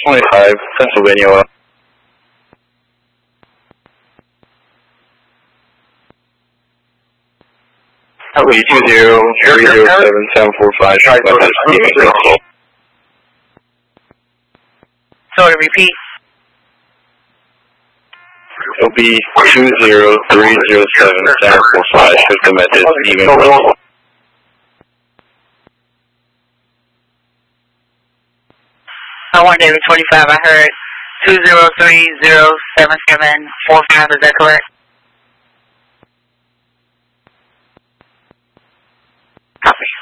25, Pennsylvania. Highway 2030745, Sorry, repeat. It'll be 2030745, shift the message, even. I want David 25, I heard 2030745, is that correct? Copy.